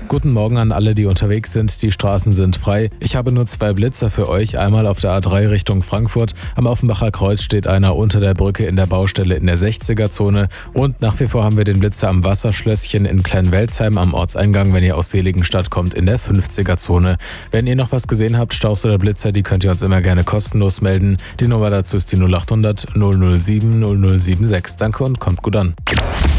Guten Morgen an alle, die unterwegs sind. Die Straßen sind frei. Ich habe nur 2 Blitzer für euch. Einmal auf der A3 Richtung Frankfurt. Am Offenbacher Kreuz steht einer unter der Brücke in der Baustelle in der 60er-Zone. Und nach wie vor haben wir den Blitzer am Wasserschlösschen in Kleinwelzheim am Ortseingang, wenn ihr aus Seligenstadt kommt, in der 50er-Zone. Wenn ihr noch was gesehen habt, Staus oder Blitzer, die könnt ihr uns immer gerne kostenlos melden. Die Nummer dazu ist die 0800 007 0076. Danke und kommt gut an.